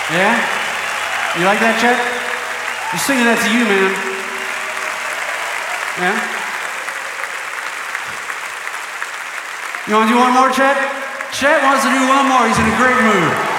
Yeah? You like that, Chet? You're singing that to you, man. Yeah? You want to do one more, Chet? Chet wants to do one more. He's in a great mood.